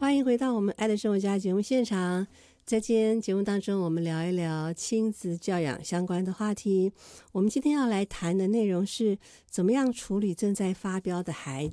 欢迎回到我们爱的生活家节目现场。在今天节目当中，我们聊一聊亲子教养相关的话题。我们今天要来谈的内容是怎么样处理正在发飙的孩